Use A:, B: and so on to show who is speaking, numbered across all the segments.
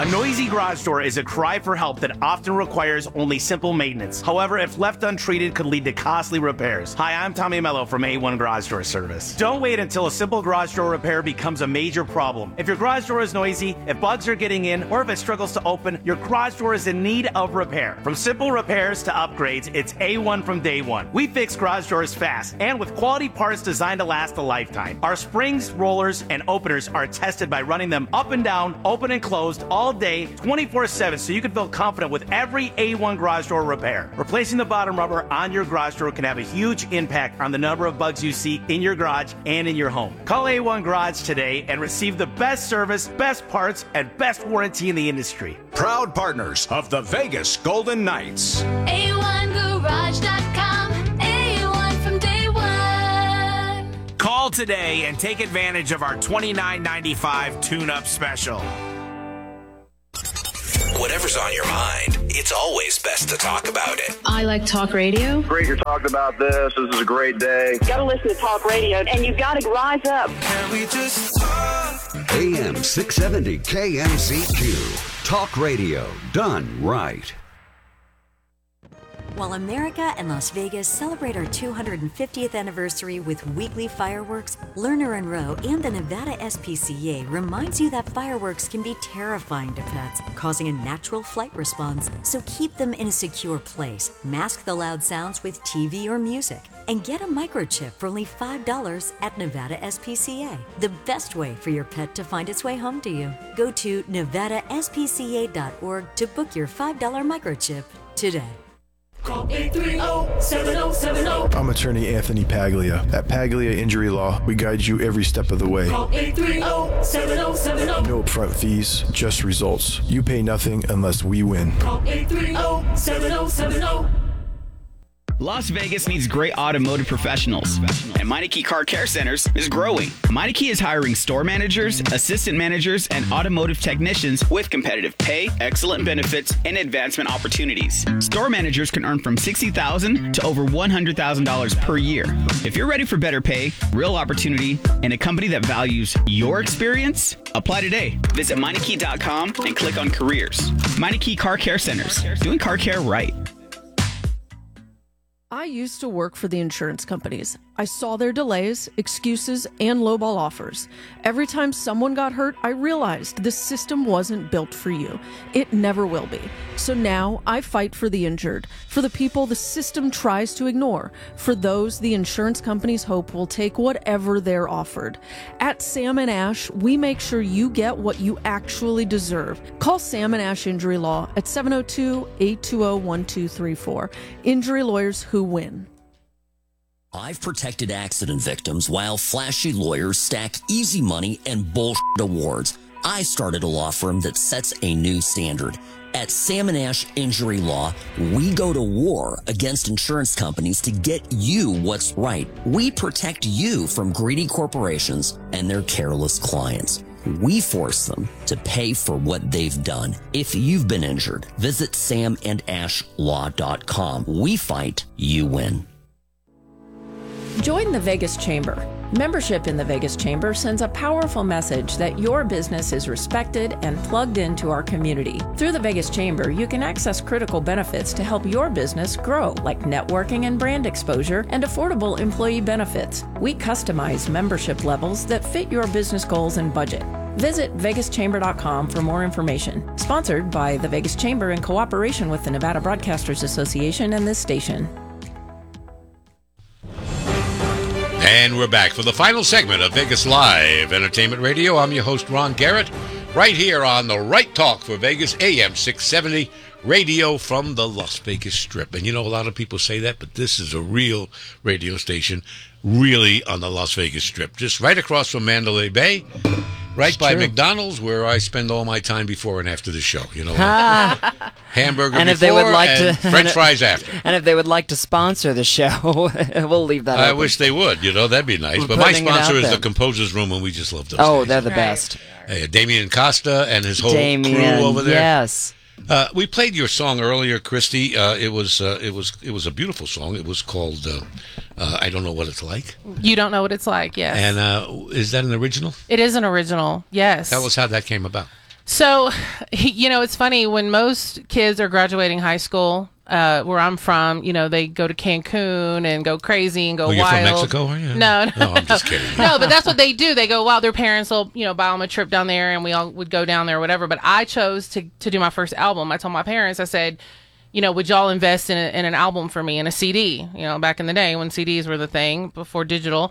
A: A noisy garage door is a cry for help that often requires only simple maintenance. However, if left untreated, could lead to costly repairs. Hi, I'm Tommy Mello from A1 Garage Door Service. Don't wait until a simple garage door repair becomes a major problem. If your garage door is noisy, if bugs are getting in, or if it struggles to open, your garage door is in need of repair. From simple repairs to upgrades, it's A1 from day one. We fix garage doors fast and with quality parts designed to last a lifetime. Our springs, rollers, and openers are tested by running them up and down, open and closed all day, 24/7, so you can feel confident with every A1 garage door repair. Replacing the bottom rubber on your garage door can have a huge impact on the number of bugs you see in your garage and in your home. Call A1 Garage today and receive the best service, best parts, and best warranty in the industry.
B: Proud partners of the Vegas Golden Knights.
C: A1Garage.com. A1 from day one.
D: Call today and take advantage of our $29.95 tune-up special.
E: Whatever's on your mind, it's always best to talk about it.
F: I like talk radio.
G: Great you're talking about this. This is a great day.
H: You got to listen to talk radio, and you've got to rise up.
D: Can we just talk?
I: AM 670 KMZQ. Talk radio done right.
J: While America and Las Vegas celebrate our 250th anniversary with weekly fireworks, Lerner and Rowe and the Nevada SPCA reminds you that fireworks can be terrifying to pets, causing a natural flight response. So keep them in a secure place, mask the loud sounds with TV or music, and get a microchip for only $5 at Nevada SPCA. The best way for your pet to find its way home to you. Go to nevadaspca.org to book your $5 microchip today.
C: Call 830-7070.
K: I'm attorney Anthony Paglia. At Paglia Injury Law, we guide you every step of the way.
C: Call 830-7070.
K: No upfront fees, just results. You pay nothing unless we win.
C: Call 830-7070.
L: Las Vegas needs great automotive professionals, and Meineke Car Care Centers is growing. Meineke is hiring store managers, assistant managers, and automotive technicians with competitive pay, excellent benefits, and advancement opportunities. Store managers can earn from $60,000 to over $100,000 per year. If you're ready for better pay, real opportunity, and a company that values your experience, apply today. Visit Meineke.com and click on careers. Meineke Car Care Centers, doing car care right.
M: I used to work for the insurance companies. I saw their delays, excuses, and lowball offers. Every time someone got hurt, I realized this system wasn't built for you. It never will be. So now I fight for the injured, for the people the system tries to ignore, for those the insurance companies hope will take whatever they're offered. At Sam & Ash, we make sure you get what you actually deserve. Call Sam & Ash Injury Law at 702-820-1234. Injury lawyers who win.
N: I've protected accident victims while flashy lawyers stack easy money and bullshit awards. I started a law firm that sets a new standard. At Sam & Ash Injury Law, we go to war against insurance companies to get you what's right. We protect you from greedy corporations and their careless clients. We force them to pay for what they've done. If you've been injured, visit samandashlaw.com. We fight, you win.
O: Join the Vegas Chamber. Membership in the Vegas Chamber sends a powerful message that your business is respected and plugged into our community. Through the Vegas Chamber, you can access critical benefits to help your business grow, like networking and brand exposure and affordable employee benefits. We customize membership levels that fit your business goals and budget. Visit vegaschamber.com for more information. Sponsored by the Vegas Chamber in cooperation with the Nevada Broadcasters Association and this station.
P: And we're back for the final segment of Vegas Live Entertainment Radio. I'm your host, Ron Garrett, right here on the Right Talk for Vegas, AM 670, radio from the Las Vegas Strip. And you know, a lot of people say that, but this is a real radio station, really on the Las Vegas Strip. Just right across from Mandalay Bay, right by McDonald's, where I spend all my time before and after the show. You know, hamburger
Q: and
P: before
Q: if they would like
P: and
Q: to,
P: French fries after.
Q: And if they would like to sponsor the show, we'll leave that
P: I
Q: open.
P: wish they would. You know, that'd be nice. But my sponsor is the Composer's Room, and we just love those guys.
Q: They're the best.
P: Damien Costa and his whole crew over there.
Q: Yes.
P: We played your song earlier, Christy. It was a beautiful song. It was called I Don't Know What It's Like.
R: You Don't Know What It's Like, yes.
P: And is that an original?
R: It is an original, yes.
P: Tell us how that came about.
F: So, it's funny when most kids are graduating high school, where I'm from, they go to Cancun and go crazy and go wild.
P: You're from Mexico, are you?
F: No,
P: I'm just kidding.
F: No, but that's what they do. They go, wow, their parents will, buy them a trip down there, and we all would go down there or whatever. But I chose to do my first album. I told my parents, I said, would y'all invest in an album for me, in a CD, back in the day when CDs were the thing before digital.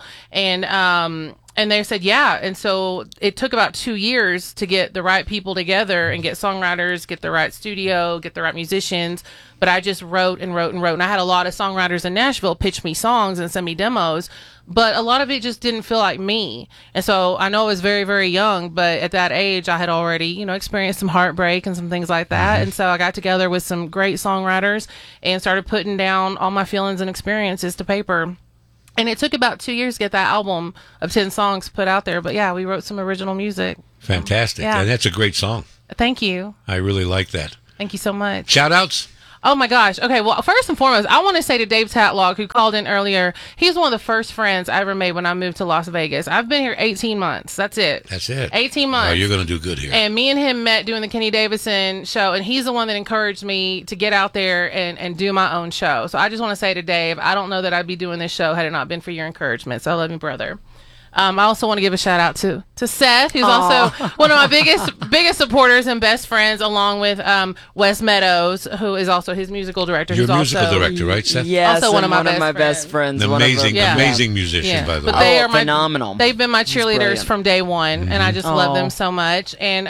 F: And they said, yeah. And so it took about 2 years to get the right people together and get songwriters, get the right studio, get the right musicians. But I just wrote and wrote and wrote. And I had a lot of songwriters in Nashville pitch me songs and send me demos. But a lot of it just didn't feel like me. And so I know I was very, very young, but at that age, I had already, experienced some heartbreak and some things like that.
P: Mm-hmm.
F: And so I got together with some great songwriters and started putting down all my feelings and experiences to paper. And it took about 2 years to get that album of 10 songs put out there. But yeah, we wrote some original music.
P: Fantastic.
F: Yeah.
P: And that's a great song.
F: Thank you.
P: I really like that.
F: Thank you so much.
P: Shout outs?
F: Oh my gosh. Okay. Well, first and foremost, I want to say to Dave Tatlock, who called in earlier, he's one of the first friends I ever made when I moved to Las Vegas. I've been here 18 months. That's it. 18 months.
P: Oh, you're going to do good here.
F: And me and him met doing the Kenny Davison show, and he's the one that encouraged me to get out there and do my own show. So I just want to say to Dave, I don't know that I'd be doing this show had it not been for your encouragement. So I love you, brother. I also want to give a shout out to Seth, who's also one of my biggest supporters and best friends, along with Wes Meadows, who is also his musical director.
P: You're
F: who's
P: a musical
F: also,
P: director, right, Seth?
Q: Yes,
F: also one of my
Q: best friends.
P: An amazing musician, by the way.
F: But they are
Q: phenomenal.
F: They've been my cheerleaders from day one, and I just love them so much. And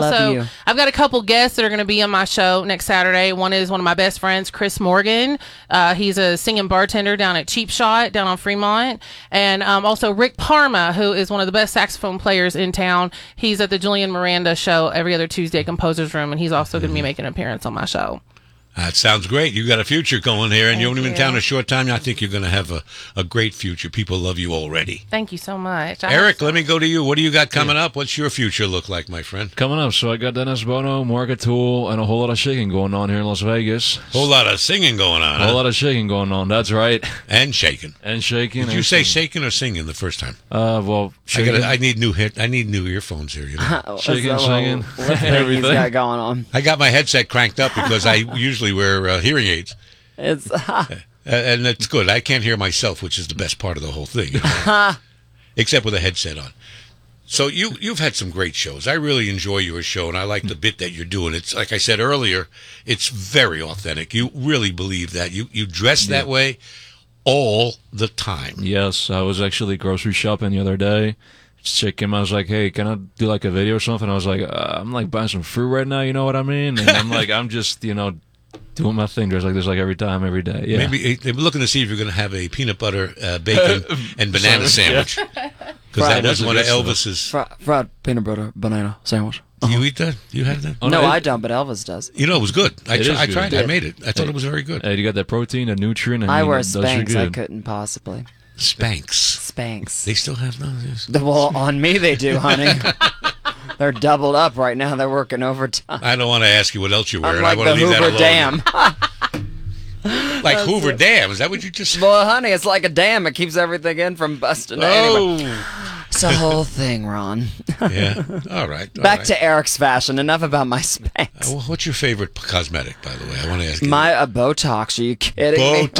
F: I've got a couple guests that are going to be on my show next Saturday. One is one of my best friends, Chris Morgan. He's a singing bartender down at Cheap Shot down on Fremont, and also Rick Parma, who is one of the best saxophone players in town. He's at the Julian Miranda show every other Tuesday, Composer's Room, and he's also going to be making an appearance on my show.
P: That sounds great. You got a future going here, and you've only been in town a short time. I think you're going to have a great future. People love you already.
F: Thank you so much.
P: Eric, let me go to you. What do you got coming up? What's your future look like, my friend?
R: Coming up, so I got Dennis Bono, Margaret Tool, and a whole lot of shaking going on here in Las Vegas.
P: Whole lot of singing going on.
R: A whole lot of shaking going on. That's right.
P: And shaking.
R: And shaking.
P: Did you say shaking or singing the first time?
R: Well, shaking.
P: I need new earphones here.
R: Shaking, singing, everything.
Q: He's got going on.
P: I got my headset cranked up because I usually wear hearing aids.
Q: It's
P: and that's good. I can't hear myself, which is the best part of the whole thing, except with a headset on. So you've had some great shows. I really enjoy your show, and I like the bit that you're doing. It's like I said earlier, it's very authentic. You really believe that. You dress that way all the time.
R: Yes, I was actually grocery shopping the other day. Chick came, I was like, hey, can I do like a video or something? I was like, I'm like buying some fruit right now, you know what I mean? And I'm like, I'm just, doing my thing. There's like every time, every day. Yeah.
P: Maybe they're looking to see if you're going to have a peanut butter, bacon, and banana sandwich. Because that was one of Elvis's.
Q: Fried peanut butter banana sandwich.
P: Do you eat that? You had that?
Q: No, I don't, but Elvis does.
P: It was good. I tried it. I made it. I thought
R: it
P: was very good.
R: Hey, you got that protein, the nutrient.
Q: I wear Spanx. I couldn't possibly.
P: Spanx. They still have those?
Q: Well, on me they do, honey. They're doubled up right now. They're working overtime.
P: I don't want to ask you what else you're wearing.
Q: Like
P: I want to leave
Q: Hoover
P: that alone.
Q: Dam.
P: Like Hoover Dam. Is that what you just said?
Q: Well, honey, it's like a dam. It keeps everything in from busting. Anyway, it's a whole thing, Ron.
P: Yeah. All right.
Q: Back to Eric's fashion. Enough about my Spanx.
P: What's your favorite cosmetic, by the way? I want to ask you.
Q: My Botox. Are you kidding me?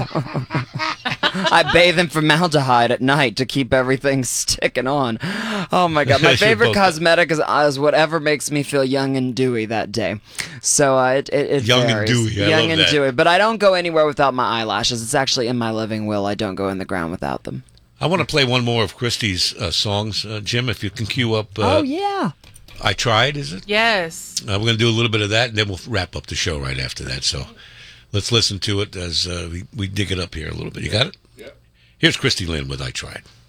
Q: I bathe in formaldehyde at night to keep everything sticking on. Oh my God. My favorite cosmetic is whatever makes me feel young and dewy that day. So it
P: young
Q: varies.
P: And dewy.
Q: Young and dewy. But I don't go anywhere without my eyelashes. It's actually in my living will. I don't go in the ground without them.
P: I want to play one more of Christy's songs. Jim, if you can cue up.
Q: Oh, yeah.
P: I Tried, is it?
F: Yes.
P: We're going to do a little bit of that, and then we'll wrap up the show right after that. So let's listen to it as we dig it up here a little bit. You got it? Yeah. Here's Christy Lynn with I Tried.